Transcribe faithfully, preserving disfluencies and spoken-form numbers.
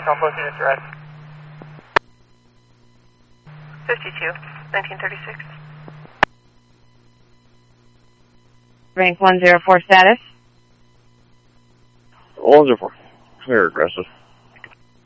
on both units red. fifty-two, nineteen thirty-six. Rank one zero four status. one zero four. Very aggressive.